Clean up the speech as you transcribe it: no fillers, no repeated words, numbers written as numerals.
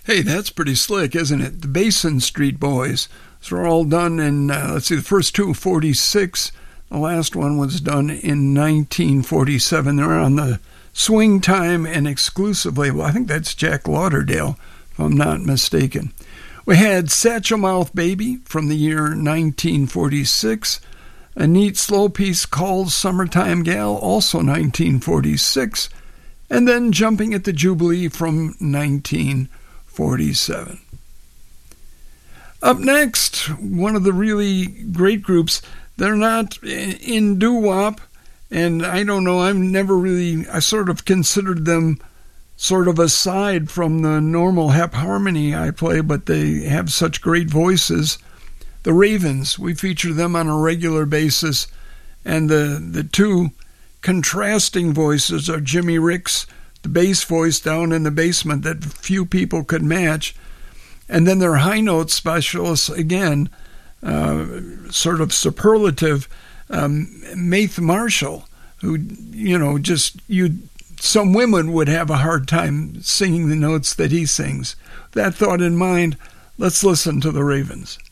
Hey, that's pretty slick, isn't it? The Basin Street Boys. So they're all done in, the first two, 46. The last one was done in 1947. They're on the Swing Time and Exclusive label. I think that's Jack Lauderdale, if I'm not mistaken. We had Satchel Mouth Baby from the year 1946. A neat slow piece called Summertime Gal, also 1946. And then Jumping at the Jubilee from 1947. Up next, one of the really great groups. They're not in doo-wop, and I don't know, I sort of considered them sort of aside from the normal hep harmony I play, but they have such great voices. The Ravens, we feature them on a regular basis, and the two contrasting voices are Jimmy Ricks, the bass voice down in the basement that few people could match, and then their high note specialists, again, sort of superlative, Maith Marshall, who, some women would have a hard time singing the notes that he sings. That thought in mind, let's listen to the Ravens.